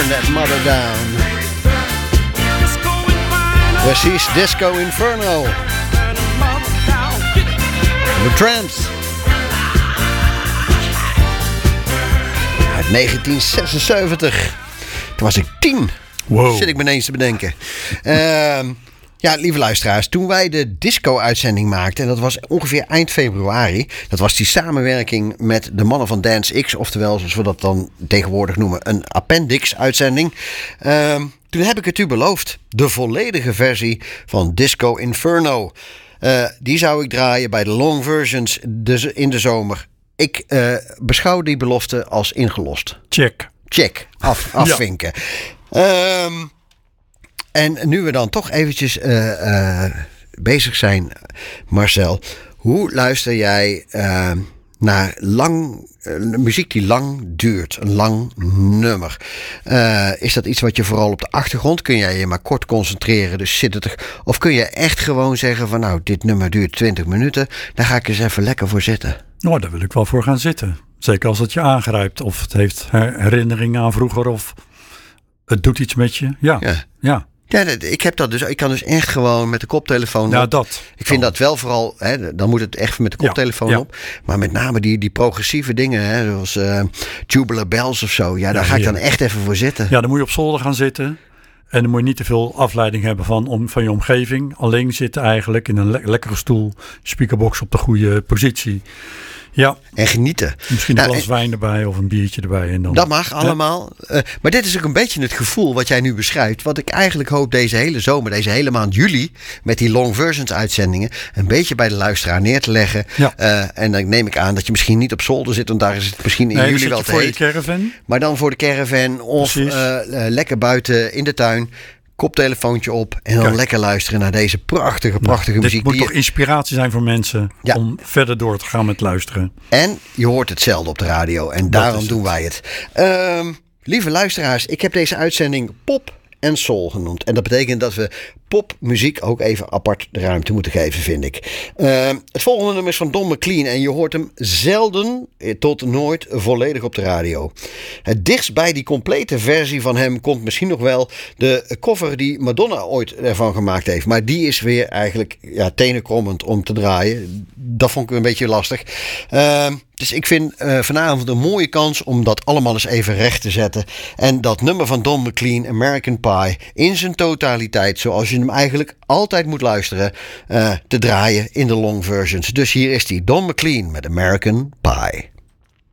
Burn That Mother Down. Precies, Disco Inferno. The Tramps. Uit 1976. Toen was ik 10. Wow. Zit ik me ineens te bedenken. Ja, lieve luisteraars, toen wij de disco-uitzending maakten, en dat was ongeveer eind februari, dat was die samenwerking met de mannen van Dance X, oftewel, zoals we dat dan tegenwoordig noemen, een appendix-uitzending. Toen heb ik het u beloofd, de volledige versie van Disco Inferno. Die zou ik draaien bij de long versions in de zomer. Ik beschouw die belofte als ingelost. Check, afvinken. Ja. En nu we dan toch eventjes bezig zijn, Marcel. Hoe luister jij naar muziek die lang duurt? Een lang nummer. Is dat iets wat je vooral op de achtergrond? Kun jij je maar kort concentreren? Dus zit het er, of kun je echt gewoon zeggen van nou, dit nummer duurt 20 minuten. Daar ga ik eens even lekker voor zitten. Nou, daar wil ik wel voor gaan zitten. Zeker als het je aangrijpt. Of het heeft herinneringen aan vroeger. Of het doet iets met je. Ja. Ja, ik heb dat dus. Ik kan dus echt gewoon met de koptelefoon op. Dat. Ik vind dat wel vooral. Hè, dan moet het echt met de koptelefoon op. Maar met name die progressieve dingen, hè, zoals Tubular Bells of zo. Ja, daar ga ik dan echt even voor zitten. Ja, dan moet je op zolder gaan zitten. En dan moet je niet te veel afleiding hebben van je omgeving. Alleen zitten eigenlijk in een lekkere stoel. Speakerbox op de goede positie. Ja. En genieten. Misschien een glas wijn erbij of een biertje erbij. En dan, dat mag allemaal. Maar dit is ook een beetje het gevoel wat jij nu beschrijft. Wat ik eigenlijk hoop deze hele zomer, deze hele maand juli, met die long versions uitzendingen, een beetje bij de luisteraar neer te leggen. Ja. En dan neem ik aan dat je misschien niet op zolder zit, want daar is het misschien in juli wel te heet. Voor je caravan. Maar dan voor de caravan of lekker buiten in de tuin. Koptelefoontje op en dan lekker luisteren naar deze prachtige muziek. Dit moet toch inspiratie zijn voor mensen om verder door te gaan met luisteren. En je hoort hetzelfde op de radio en daarom doen wij het. Lieve luisteraars, ik heb deze uitzending Pop en Soul genoemd. En dat betekent dat we popmuziek ook even apart de ruimte moeten geven, vind ik. Het volgende nummer is van Don McLean en je hoort hem zelden tot nooit volledig op de radio. Het dichtst bij die complete versie van hem komt misschien nog wel de cover die Madonna ooit ervan gemaakt heeft. Maar die is weer eigenlijk tenenkrommend om te draaien. Dat vond ik een beetje lastig. Dus ik vind vanavond een mooie kans om dat allemaal eens even recht te zetten. En dat nummer van Don McLean, American Pie, in zijn totaliteit, zoals je hem eigenlijk altijd moet luisteren, te draaien in de long versions. Dus hier is die Don McLean met American Pie.